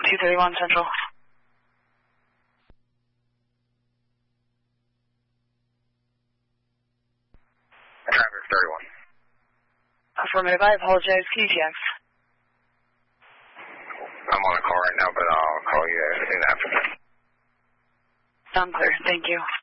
231 Central. Traffic 31. Affirmative, I apologize. KTX. I'm on a call right now, but I'll call you in after that. Sounds clear. Thank you.